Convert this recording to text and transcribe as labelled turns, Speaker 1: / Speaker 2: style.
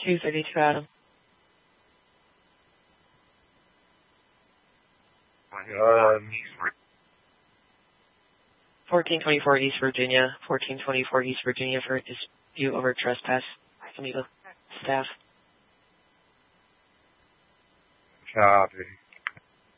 Speaker 1: 232 Adam.
Speaker 2: East
Speaker 1: 1424 East Virginia. 1424 East Virginia for dispute over trespass. Amigo. Staff.
Speaker 2: Copy.